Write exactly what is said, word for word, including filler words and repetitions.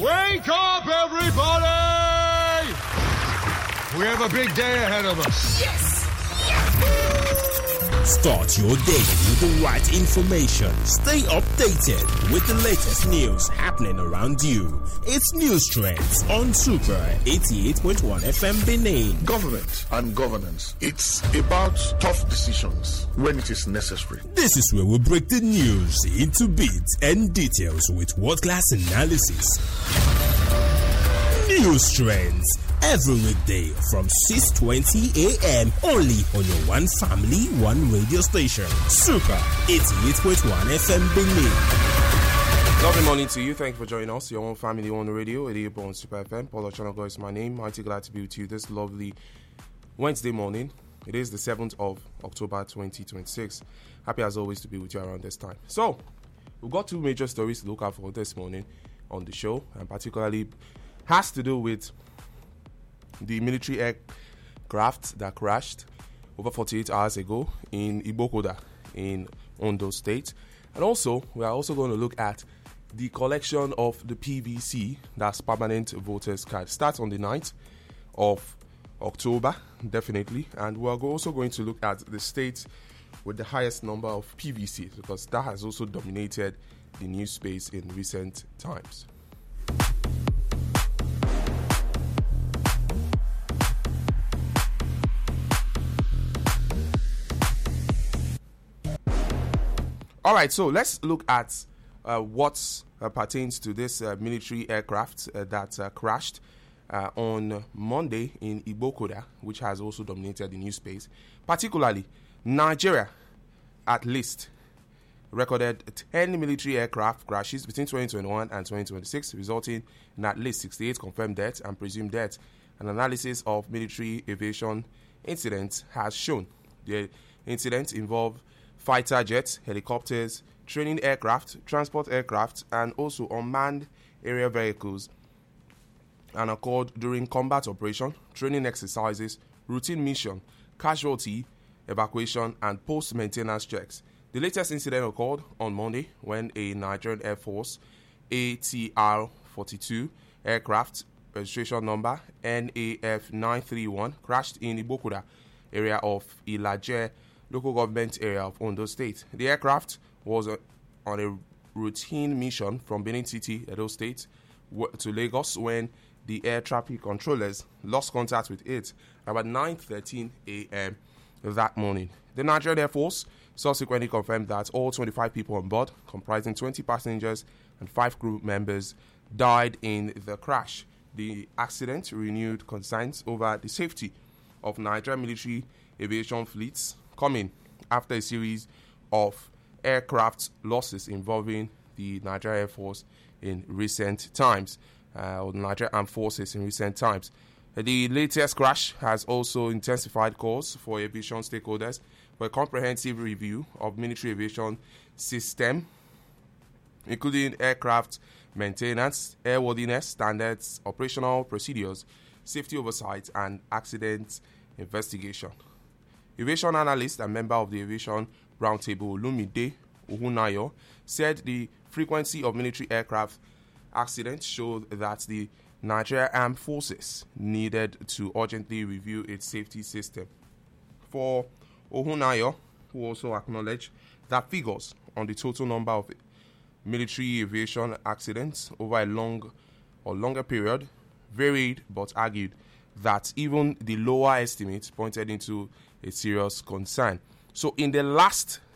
Wake up, everybody! We have a big day ahead of us. Yes! Yes! Start your day with the right information. Stay updated with the latest news happening around you. It's News Trends on Super eighty-eight point one F M Benin. Government and governance. It's about tough decisions when it is necessary. This is where we break the news into bits and details with world-class analysis. News Trends. Every weekday from six twenty a.m. only on your one family, one radio station. Super eighty-eight point one F M Benin. Lovely morning to you. Thank you for joining us. Your own family on the radio, eighty-eight point one Super F M. Paul Ochonogo is my name. Mighty glad to be with you this lovely Wednesday morning. It is the seventh of October twenty twenty-six. Happy as always to be with you around this time. So, we've got two major stories to look out for this morning on the show, and particularly has to do with the military aircraft that crashed over forty-eight hours ago in Igbokoda in Ondo State. And also, we are also going to look at the collection of the P V C, that's Permanent Voters Card. Starts on the ninth of October, definitely. And we're also going to look at the states with the highest number of P V Cs, because that has also dominated the news space in recent times. All right, so let's look at uh, what uh, pertains to this uh, military aircraft uh, that uh, crashed uh, on Monday in Igbokoda, which has also dominated the news space. Particularly, Nigeria, at least, recorded ten military aircraft crashes between twenty twenty-one and twenty twenty-six, resulting in at least sixty-eight confirmed deaths and presumed deaths. An analysis of military aviation incidents has shown the incidents involved fighter jets, helicopters, training aircraft, transport aircraft, and also unmanned aerial vehicles, and occurred during combat operation, training exercises, routine mission, casualty evacuation, and post-maintenance checks. The latest incident occurred on Monday when a Nigerian Air Force A T R forty-two aircraft, registration number N A F nine three one, crashed in Igbokoda area of Ilaje local government area of Ondo State. The aircraft was uh, on a routine mission from Benin City, Edo State, w- to Lagos when the air traffic controllers lost contact with it about nine thirteen a.m. that morning. The Nigerian Air Force subsequently confirmed that all twenty-five people on board, comprising twenty passengers and five crew members, died in the crash. The accident renewed concerns over the safety of Nigerian military aviation fleets, coming after a series of aircraft losses involving the Nigerian Air Force in recent times, uh, or the Nigerian Armed Forces in recent times. The latest crash has also intensified calls for aviation stakeholders for a comprehensive review of military aviation system, including aircraft maintenance, airworthiness standards, operational procedures, safety oversight, and accident investigation. Aviation analyst and member of the Aviation Roundtable, Olumide Ohunayo, said the frequency of military aircraft accidents showed that the Nigeria Armed Forces needed to urgently review its safety system. For Ohunayo, who also acknowledged that figures on the total number of military aviation accidents over a long or longer period varied, but argued that even the lower estimates pointed into a serious concern. So in the last